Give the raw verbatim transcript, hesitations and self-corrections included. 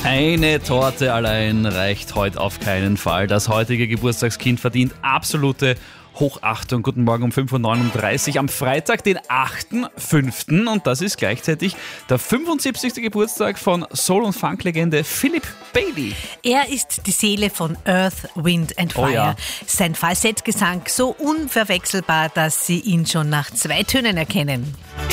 Eine Torte allein reicht heute auf keinen Fall. Das heutige Geburtstagskind verdient absolute Hochachtung. Guten Morgen um fünf Uhr neununddreißig am Freitag, den achten fünften Und das ist gleichzeitig der fünfundsiebzigste Geburtstag von Soul- und Funk-Legende Philip Bailey. Er ist die Seele von Earth, Wind and Fire. Oh ja. Sein Falsettgesang so unverwechselbar, dass Sie ihn schon nach zwei Tönen erkennen.